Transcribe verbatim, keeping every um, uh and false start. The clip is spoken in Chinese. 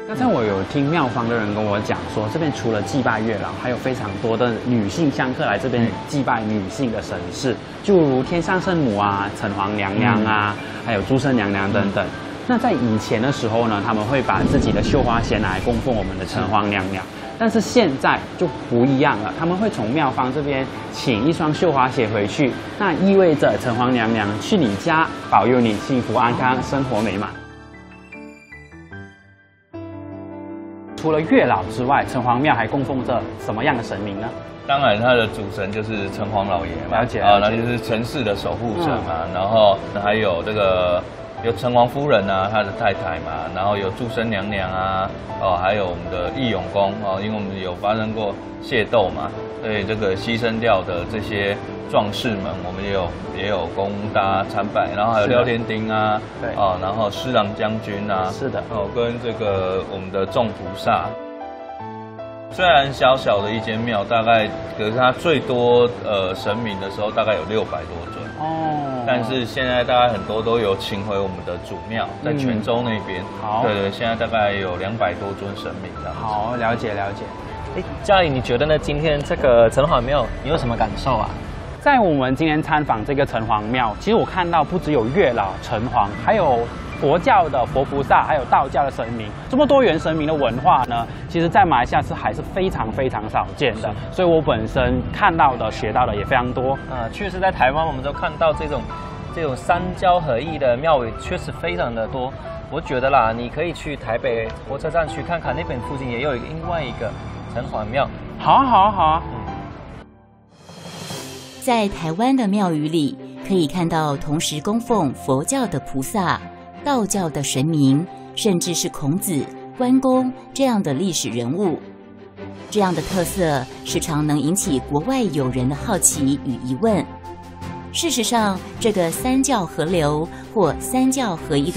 那在我有听庙方的人跟我讲说，这边除了祭拜月老，还有非常多的女性香客来这边祭拜女性的神事，就如天上圣母啊、城隍娘娘啊，嗯、还有诸圣娘娘等等。那在以前的时候呢，他们会把自己的绣花鞋拿来供奉我们的城隍娘娘。但是现在就不一样了，他们会从庙方这边请一双绣花鞋回去，那意味着城隍娘娘去你家保佑你幸福安康、生活美满。除了月老之外，城隍庙还供奉着什么样的神明呢？ 当然，它的主神就是城隍老爷嘛， 了解啊，那就是城市的守护者嘛。嗯、然后还有这个有城隍夫人啊，他的太太嘛，然后有诸生娘娘啊，哦，还有我们的义勇公哦，因为我们有发生过械斗嘛，所以这个牺牲掉的这些壮士们，我们也有也有供大家参拜，然后还有廖天丁啊，对，哦，然后施琅将军啊， 是的， 哦，跟这个我们的众菩萨。虽然小小的一间庙，大概可是它最多呃神明的时候，大概有六百多尊哦。但是现在大概很多都有请回我们的主庙，在泉州那边。嗯、好，对对，现在大概有两百多尊神明这样子。 好，了解了解。 哎，嘉颖，你觉得呢？今天这个城隍庙，你有什么感受啊？ 在我们今天参访这个城隍庙，其实我看到不只有月老、城隍，还有佛教的佛菩萨，还有道教的神明，这么多元神明的文化呢，其实在马来西亚是还是非常非常少见的。所以我本身看到的、学到的也非常多。 啊，确实在台湾我们都看到这种这种三教合一的庙宇，确实非常的多。我觉得啦，你可以去台北火车站去看看，那边附近也有一个另外一个城隍庙。 好啊，好啊，好啊。嗯在台湾的庙宇里，可以看到同时供奉佛教的菩萨、道教的神明，甚至是孔子、关公这样的历史人物。这样的特色时常能引起国外友人的好奇与疑问。事实上，这个三教合流或三教合一的